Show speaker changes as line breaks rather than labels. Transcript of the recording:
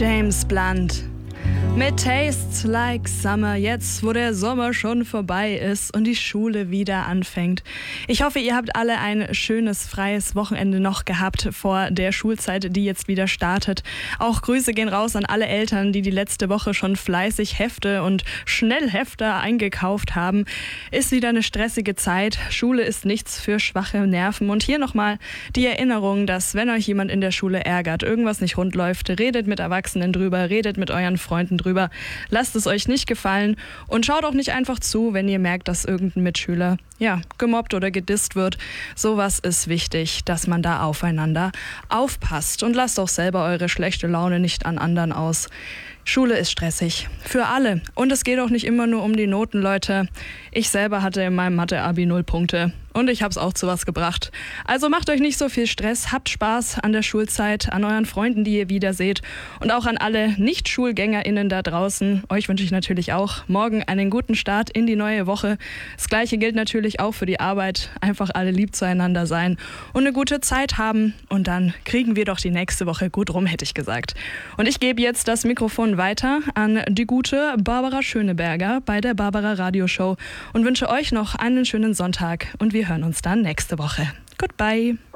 James Blunt mit Tastes Like Summer, jetzt wo der Sommer schon vorbei ist und die Schule wieder anfängt. Ich hoffe, ihr habt alle ein schönes, freies Wochenende noch gehabt vor der Schulzeit, die jetzt wieder startet. Auch Grüße gehen raus an alle Eltern, die letzte Woche schon fleißig Hefte und Schnellhefter eingekauft haben. Ist wieder eine stressige Zeit. Schule ist nichts für schwache Nerven. Und hier nochmal die Erinnerung, dass wenn euch jemand in der Schule ärgert, irgendwas nicht rund läuft, redet mit Erwachsenen drüber, redet mit euren Freunden drüber. Lasst es euch nicht gefallen und schaut auch nicht einfach zu, wenn ihr merkt, dass irgendein Mitschüler gemobbt oder gedisst wird. Sowas ist wichtig, dass man da aufeinander aufpasst und lasst auch selber eure schlechte Laune nicht an anderen aus. Schule ist stressig. Für alle. Und es geht auch nicht immer nur um die Noten, Leute. Ich selber hatte in meinem Mathe-Abi 0 Punkte. Und ich habe es auch zu was gebracht. Also macht euch nicht so viel Stress, habt Spaß an der Schulzeit, an euren Freunden, die ihr wieder seht. Und auch an alle Nicht-SchulgängerInnen da draußen. Euch wünsche ich natürlich auch morgen einen guten Start in die neue Woche. Das Gleiche gilt natürlich auch für die Arbeit. Einfach alle lieb zueinander sein und eine gute Zeit haben. Und dann kriegen wir doch die nächste Woche gut rum, hätte ich gesagt. Und ich gebe jetzt das Mikrofon weiter an die gute Barbara Schöneberger bei der Barbara Radioshow und wünsche euch noch einen schönen Sonntag. Und wir hören uns dann nächste Woche. Goodbye.